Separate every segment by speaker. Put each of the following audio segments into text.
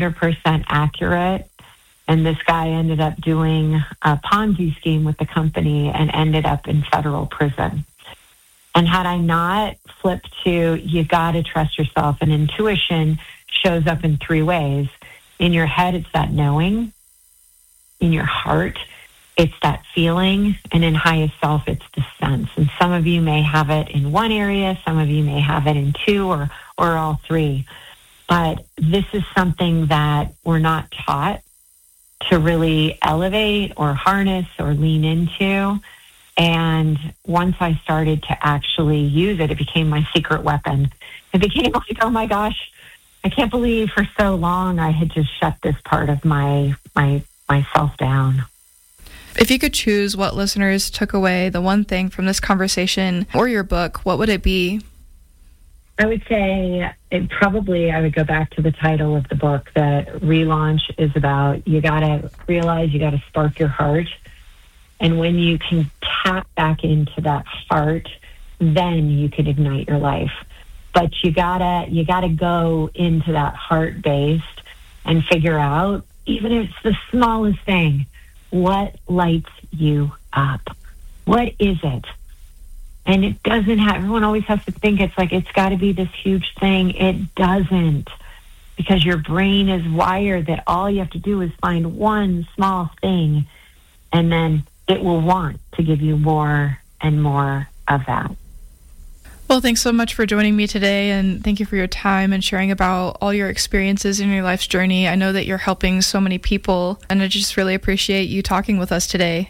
Speaker 1: 100% accurate. And this guy ended up doing a Ponzi scheme with the company and ended up in federal prison. And had I not flipped to, you got to trust yourself, and intuition shows up in three ways. In your head, it's that knowing. In your heart, it's that feeling. And in highest self, it's the sense. And some of you may have it in one area, some of you may have it in two or all three. But this is something that we're not taught to really elevate or harness or lean into. And once I started to actually use it, it became my secret weapon. It became like, oh my gosh, I can't believe for so long I had just shut this part of myself down.
Speaker 2: If you could choose what listeners took away, the one thing from this conversation or your book, what would it be?
Speaker 1: I would say I would go back to the title of the book, that Relaunch is about, you got to realize you got to spark your heart. And when you can tap back into that heart, then you can ignite your life. But you gotta go into that heart-based and figure out, even if it's the smallest thing, what lights you up? What is it? And it doesn't have, everyone always has to think it's like, it's got to be this huge thing. It doesn't, because your brain is wired that all you have to do is find one small thing, and then it will want to give you more and more of that.
Speaker 2: Well, thanks so much for joining me today, and thank you for your time and sharing about all your experiences in your life's journey. I know that you're helping so many people, and I just really appreciate you talking with us today.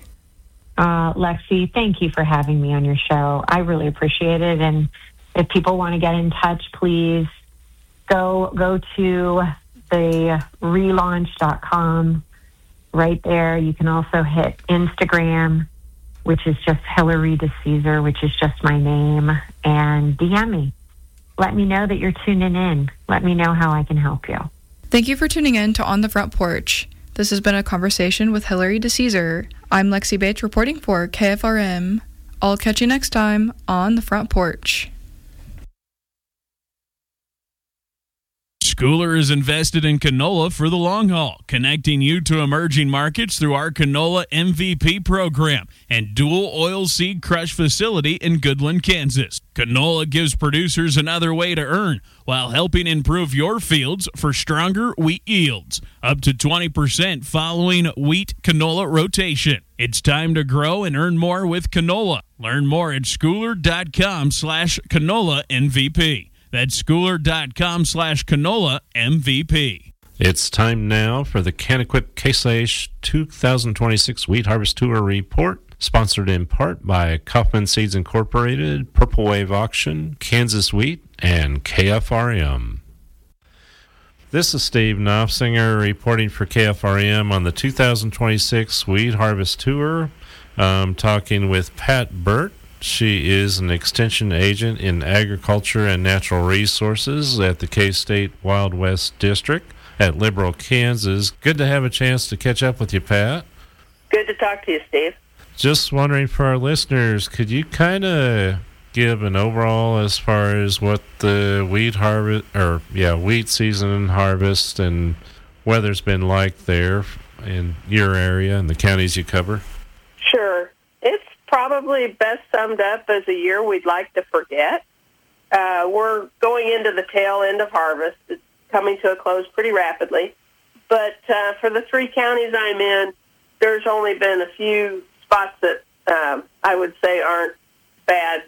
Speaker 1: Lexi, thank you for having me on your show. I really appreciate it. And if people want to get in touch, please go to the relaunch.com. Right there. You can also hit Instagram, which is just Hilary DeCesar, which is just my name, and DM me. Let me know that you're tuning in. Let me know how I can help you.
Speaker 2: Thank you for tuning in to On the Front Porch. This has been a conversation with Hilary DeCesar. I'm Lexi Bates reporting for KFRM. I'll catch you next time on the Front Porch.
Speaker 3: Schooler is invested in canola for the long haul, connecting you to emerging markets through our Canola MVP program and dual oil seed crush facility in Goodland, Kansas. Canola gives producers another way to earn while helping improve your fields for stronger wheat yields, up to 20% following wheat canola rotation. It's time to grow and earn more with canola. Learn more at schooler.com/canola MVP. That's schooler.com/canola MVP.
Speaker 4: It's time now for the Kanequip Case IH 2026 Wheat Harvest Tour Report, sponsored in part by Kaufman Seeds Incorporated, Purple Wave Auction, Kansas Wheat, and KFRM. This is Steve Knopfsinger reporting for KFRM on the 2026 Wheat Harvest Tour. I'm talking with Pat Burt. She is an extension agent in agriculture and natural resources at the K-State Wild West District at Liberal, Kansas. Good to have a chance to catch up with you, Pat.
Speaker 5: Good to talk to you, Steve.
Speaker 4: Just wondering for our listeners, could you kind of give an overall as far as what the wheat season and harvest and weather's been like there in your area and the counties you cover?
Speaker 5: Sure. It's probably best summed up as a year we'd like to forget. We're going into the tail end of harvest. It's coming to a close pretty rapidly. But for the three counties I'm in, there's only been a few spots that I would say aren't bad,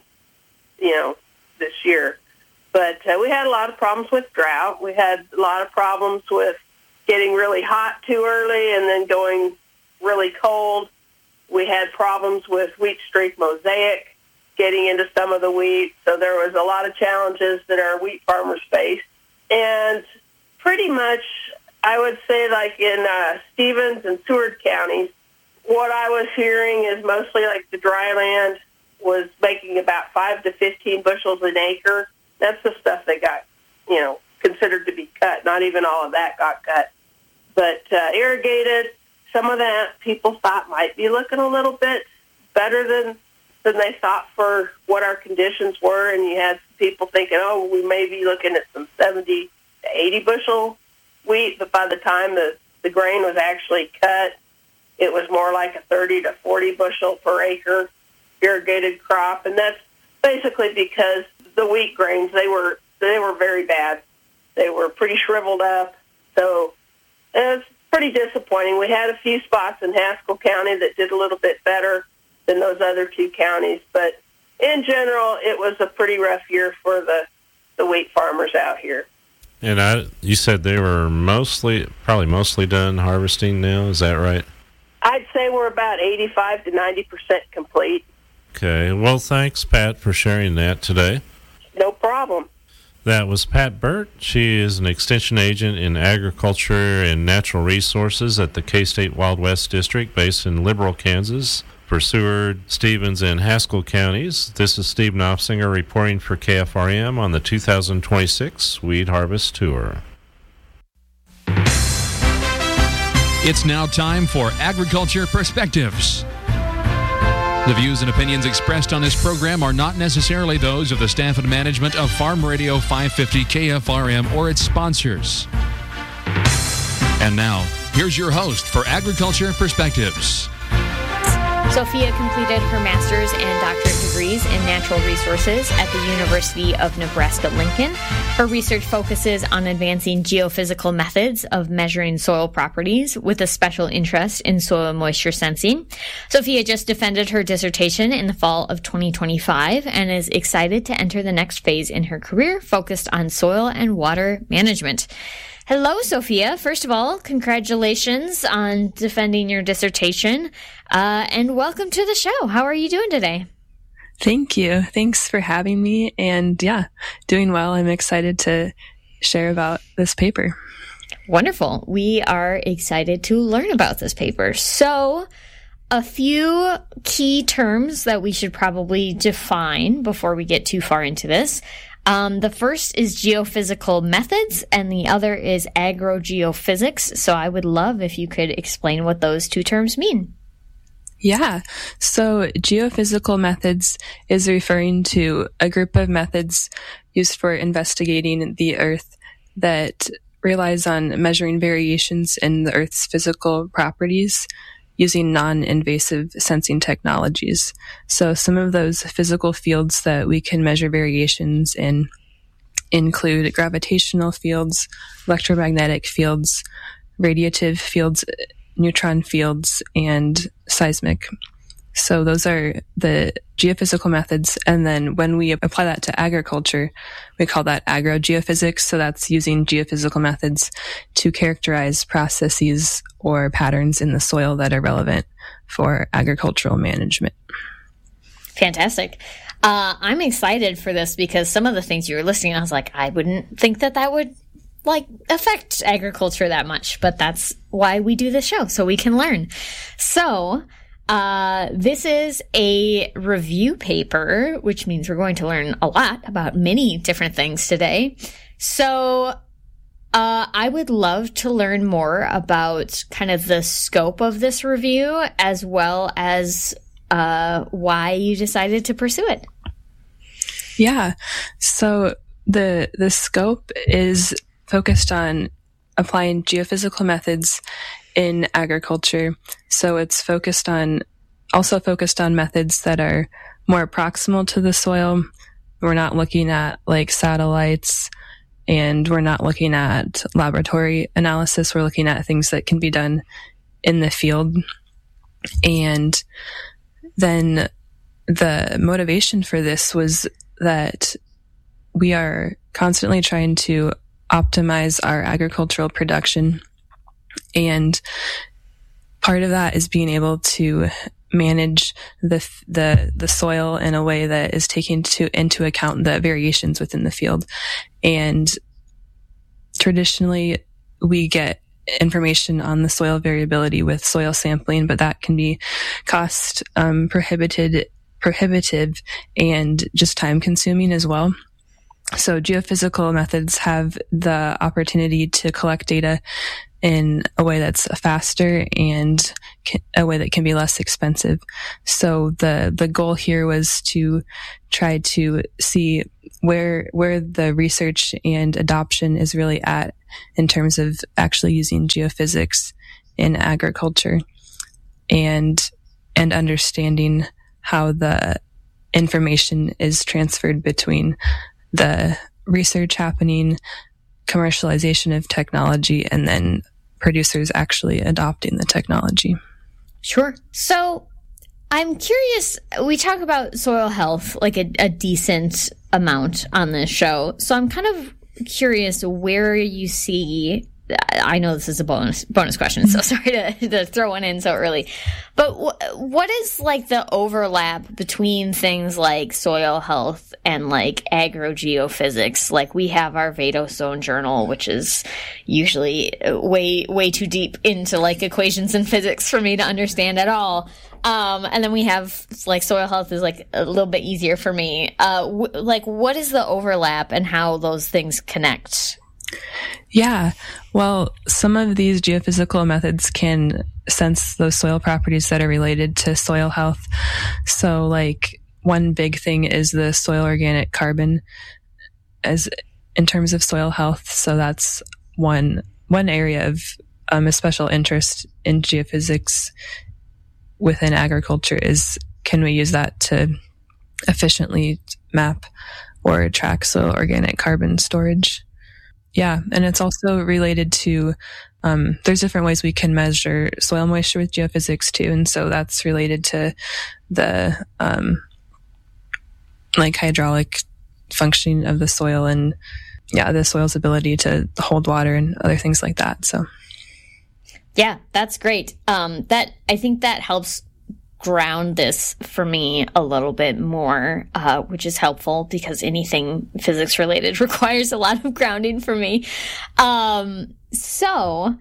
Speaker 5: this year. But we had a lot of problems with drought. We had a lot of problems with getting really hot too early and then going really cold. We had problems with wheat streak mosaic getting into some of the wheat. So there was a lot of challenges that our wheat farmers faced. And pretty much, I would say, like in Stevens and Seward counties, what I was hearing is mostly like the dry land was making about 5 to 15 bushels an acre. That's the stuff that got, considered to be cut. Not even all of that got cut. But irrigated, some of that people thought might be looking a little bit better than they thought for what our conditions were. And you had people thinking, we may be looking at some 70 to 80 bushel wheat, but by the time the grain was actually cut, it was more like a 30 to 40 bushel per acre irrigated crop, and that's basically because the wheat grains, they were very bad. They were pretty shriveled up, so it was pretty disappointing. We had a few spots in Haskell County that did a little bit better than those other two counties, but in general, it was a pretty rough year for the wheat farmers out here.
Speaker 4: And you said they were probably mostly done harvesting now, is that right?
Speaker 5: I'd say we're about 85 to 90% complete.
Speaker 4: Okay. Well, thanks, Pat, for sharing that today.
Speaker 5: No problem.
Speaker 4: That was Pat Burt. She is an extension agent in agriculture and natural resources at the K-State Wild West District based in Liberal, Kansas, for Seward, Stevens, and Haskell counties. This is Steve Knopfsinger reporting for KFRM on the 2026 Wheat Harvest Tour.
Speaker 6: It's now time for Agriculture Perspectives. The views and opinions expressed on this program are not necessarily those of the staff and management of Farm Radio 550 KFRM or its sponsors. And now, here's your host for Agriculture Perspectives.
Speaker 7: Sophia completed her master's and doctorate degrees in natural resources at the University of Nebraska-Lincoln. Her research focuses on advancing geophysical methods of measuring soil properties with a special interest in soil moisture sensing. Sophia just defended her dissertation in the fall of 2025 and is excited to enter the next phase in her career focused on soil and water management. Hello, Sophia. First of all, congratulations on defending your dissertation, and welcome to the show. How are you doing today?
Speaker 8: Thank you. Thanks for having me. And yeah, doing well. I'm excited to share about this paper.
Speaker 7: Wonderful. We are excited to learn about this paper. So, a few key terms that we should probably define before we get too far into this. The first is geophysical methods, and the other is agrogeophysics. So I would love if you could explain what those two terms mean.
Speaker 8: Yeah. So geophysical methods is referring to a group of methods used for investigating the Earth that relies on measuring variations in the Earth's physical properties using non-invasive sensing technologies. So some of those physical fields that we can measure variations in include gravitational fields, electromagnetic fields, radiative fields, neutron fields, and seismic. So those are the geophysical methods. And then when we apply that to agriculture, we call that agrogeophysics. So that's using geophysical methods to characterize processes or patterns in the soil that are relevant for agricultural management.
Speaker 7: Fantastic. I'm excited for this because some of the things you were listing, I was like, I wouldn't think that would affect agriculture that much, but that's why we do this show, so we can learn. So, this is a review paper, which means we're going to learn a lot about many different things today. So, I would love to learn more about kind of the scope of this review, as well as why you decided to pursue it.
Speaker 8: Yeah. So the scope is focused on applying geophysical methods in agriculture. So it's also focused on methods that are more proximal to the soil. We're not looking at like satellites, and we're not looking at laboratory analysis. We're looking at things that can be done in the field. And then the motivation for this was that we are constantly trying to optimize our agricultural production. And part of that is being able to manage the soil in a way that is taking into account the variations within the field. And traditionally, we get information on the soil variability with soil sampling, but that can be cost prohibitive and just time consuming as well. So geophysical methods have the opportunity to collect data in a way that's faster and a way that can be less expensive. So the goal here was to try to see where the research and adoption is really at in terms of actually using geophysics in agriculture and understanding how the information is transferred between the research happening, commercialization of technology, and then producers actually adopting the technology.
Speaker 7: Sure. So I'm curious, we talk about soil health like a decent amount on this show. So I'm kind of curious where you see, I know this is a bonus question, so sorry to throw one in so early, but what is like the overlap between things like soil health and like agrogeophysics? Like we have our Vadostone journal, which is usually way too deep into like equations and physics for me to understand at all. And then we have like soil health is like a little bit easier for me. Like what is the overlap and how those things connect?
Speaker 8: Yeah, well, some of these geophysical methods can sense those soil properties that are related to soil health. So like one big thing is the soil organic carbon as in terms of soil health. So that's one area of a special interest in geophysics within agriculture is, can we use that to efficiently map or track soil organic carbon storage? Yeah, and it's also related to, there's different ways we can measure soil moisture with geophysics too, and so that's related to the like hydraulic functioning of the soil and the soil's ability to hold water and other things like that. So,
Speaker 7: yeah, that's great. I think that helps ground this for me a little bit more, which is helpful because anything physics related requires a lot of grounding for me. So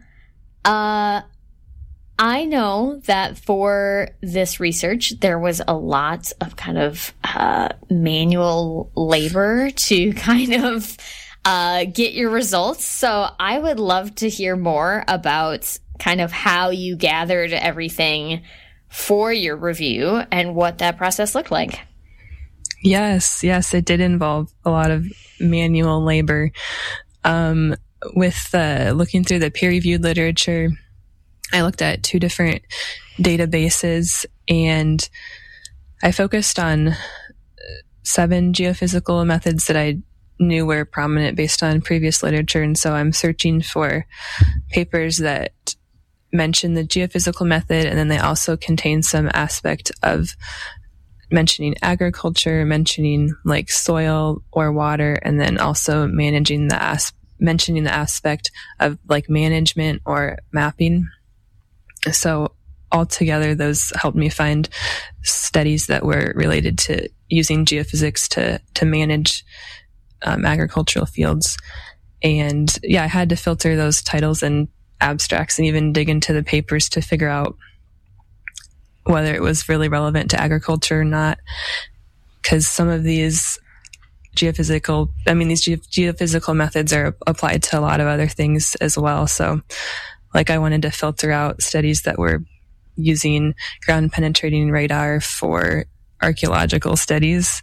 Speaker 7: I know that for this research, there was a lot of kind of manual labor to kind of get your results. So I would love to hear more about kind of how you gathered everything for your review and what that process looked like.
Speaker 8: Yes, it did involve a lot of manual labor. With looking through the peer-reviewed literature, I looked at 2 different databases and I focused on 7 geophysical methods that I knew were prominent based on previous literature. And so I'm searching for papers that mention the geophysical method, and then they also contain some aspect of mentioning agriculture, mentioning like soil or water, and then also mentioning the aspect of like management or mapping. So altogether, those helped me find studies that were related to using geophysics to manage agricultural fields. And I had to filter those titles and abstracts and even dig into the papers to figure out whether it was really relevant to agriculture or not. Because some of these geophysical methods are applied to a lot of other things as well. So like I wanted to filter out studies that were using ground penetrating radar for archaeological studies.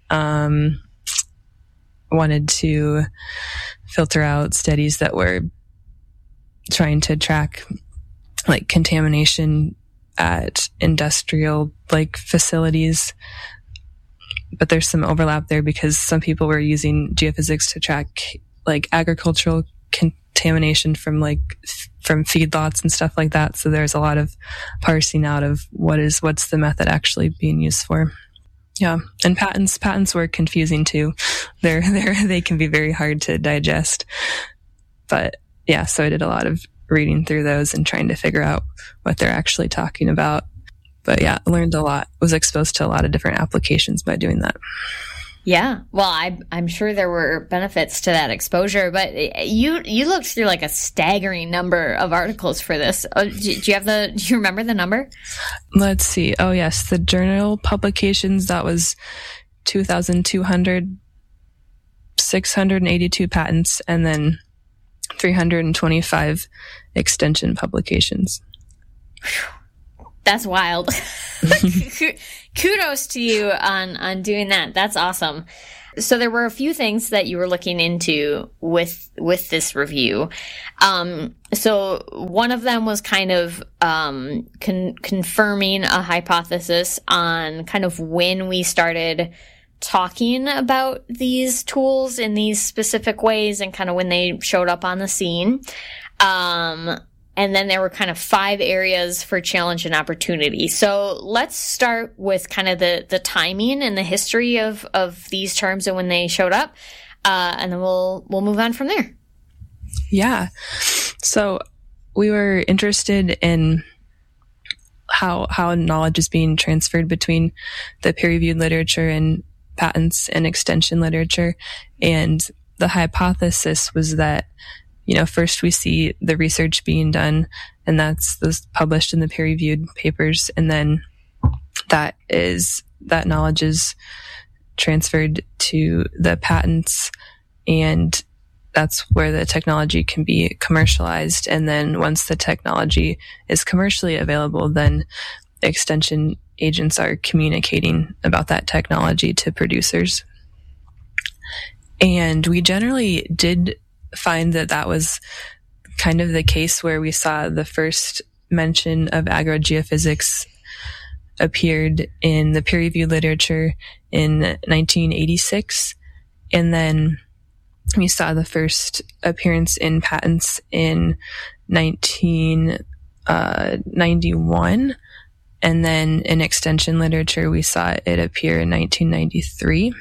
Speaker 8: Wanted to filter out studies that were trying to track like contamination at industrial like facilities. But there's some overlap there because some people were using geophysics to track like agricultural contamination from feedlots and stuff like that. So there's a lot of parsing out of what's the method actually being used for. Yeah. And patents were confusing too. They can be very hard to digest, but so I did a lot of reading through those and trying to figure out what they're actually talking about. But I learned a lot, was exposed to a lot of different applications by doing that.
Speaker 7: Yeah. Well, I'm sure there were benefits to that exposure, but you looked through like a staggering number of articles for this. Do you remember the number?
Speaker 8: Let's see. Oh yes. The journal publications, that was 2,200, 682 patents, and then 325 extension publications.
Speaker 7: That's wild. Kudos to you on doing that. That's awesome. So there were a few things that you were looking into with this review. So one of them was kind of confirming a hypothesis on kind of when we started talking about these tools in these specific ways and kind of when they showed up on the scene. And then there were kind of 5 areas for challenge and opportunity. So let's start with kind of the timing and the history of these terms and when they showed up. And then we'll move on from there.
Speaker 8: Yeah. So we were interested in how knowledge is being transferred between the peer-reviewed literature and patents and extension literature. And the hypothesis was that, first we see the research being done, and that's published in the peer-reviewed papers, and then that knowledge is transferred to the patents, and that's where the technology can be commercialized. And then once the technology is commercially available, then extension agents are communicating about that technology to producers. And we generally did find that was kind of the case where we saw the first mention of agrogeophysics appeared in the peer-reviewed literature in 1986. And then we saw the first appearance in patents in 1991. And then in extension literature, we saw it appear in 1993.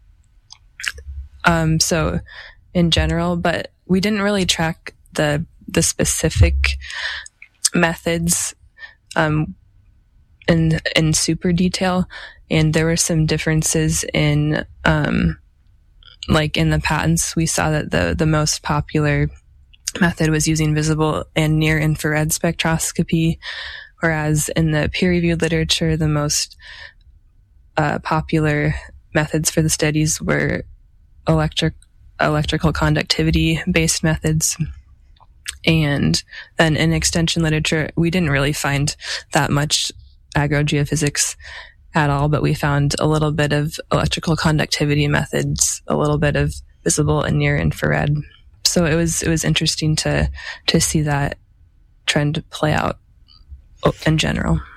Speaker 8: So in general, but we didn't really track the specific methods in super detail. And there were some differences in like in the patents. We saw that the most popular method was using visible and near infrared spectroscopy, whereas in the peer-reviewed literature, the most popular methods for the studies were electrical conductivity-based methods. And then in extension literature, we didn't really find that much agrogeophysics at all, but we found a little bit of electrical conductivity methods, a little bit of visible and near infrared. So it was interesting to see that trend play out in general.